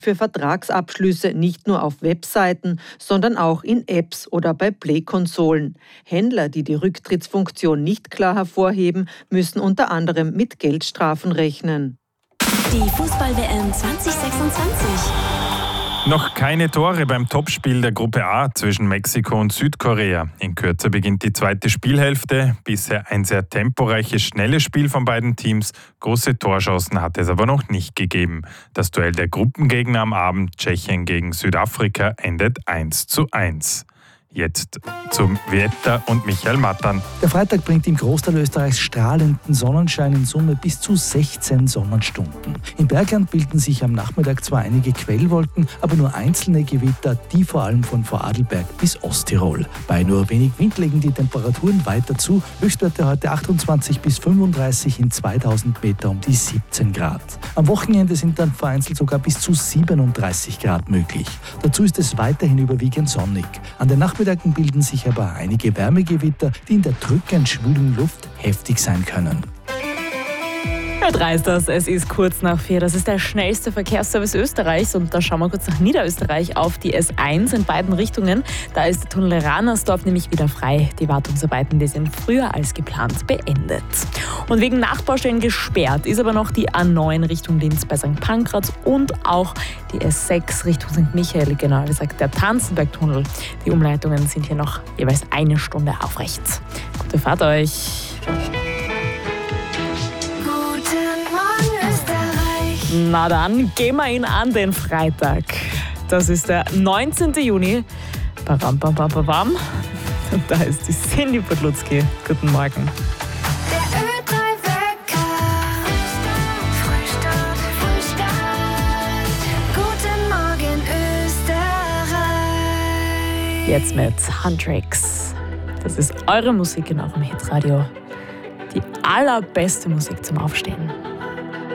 für Vertragsabschlüsse nicht nur auf Webseiten, sondern auch in Apps oder bei Play-Konsolen. Händler, die die Rücktrittsfunktion nicht klar hervorheben, müssen unter anderem mit Geldstrafen rechnen. Die Fußball-WM 2026. Noch keine Tore beim Topspiel der Gruppe A zwischen Mexiko und Südkorea. In Kürze beginnt die zweite Spielhälfte. Bisher ein sehr temporeiches, schnelles Spiel von beiden Teams. Große Torchancen hat es aber noch nicht gegeben. Das Duell der Gruppengegner am Abend, Tschechien gegen Südafrika, endet 1:1. Jetzt zum Wetter und Michael Mattern. Der Freitag bringt im Großteil Österreichs strahlenden Sonnenschein, in Summe bis zu 16 Sonnenstunden. Im Bergland bilden sich am Nachmittag zwar einige Quellwolken, aber nur einzelne Gewitter, die vor allem von Vorarlberg bis Osttirol. Bei nur wenig Wind legen die Temperaturen weiter zu. Höchstwerte heute 28 bis 35 in 2000 Meter um die 17 Grad. Am Wochenende sind dann vereinzelt sogar bis zu 37 Grad möglich. Dazu ist es weiterhin überwiegend sonnig. An den Nachmittagen bilden sich aber einige Wärmegewitter, die in der drückend schwülen Luft heftig sein können. Hört reißt das, es ist kurz nach 4. Das ist der schnellste Verkehrsservice Österreichs und da schauen wir kurz nach Niederösterreich auf die S1 in beiden Richtungen. Da ist der Tunnel Ranersdorf nämlich wieder frei. Die Wartungsarbeiten, die sind früher als geplant beendet. Und wegen Nachbaustellen gesperrt ist aber noch die A9 Richtung Linz bei St. Pankraz und auch die S6 Richtung St. Michael, genauer gesagt der Tanzenbergtunnel. Die Umleitungen sind hier noch jeweils 1 Stunde aufrecht. Gute Fahrt euch! Na dann, gehen wir ihn an den Freitag. Das ist der 19. Juni. Bam, bam, bam, bam, bam. Und da ist die Cindy Podlutzki. Guten Morgen. Der Ö3-Wecker. Frühstart. Guten Morgen, Österreich. Jetzt mit Huntrix. Das ist eure Musik in eurem Hitradio. Die allerbeste Musik zum Aufstehen.